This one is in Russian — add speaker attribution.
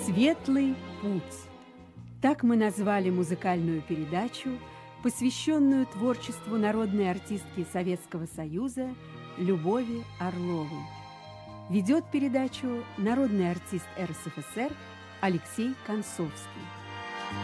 Speaker 1: Светлый путь. Так мы назвали музыкальную передачу, посвященную творчеству народной артистки Советского Союза Любови Орловой. Ведет передачу народный артист РСФСР Алексей Концовский.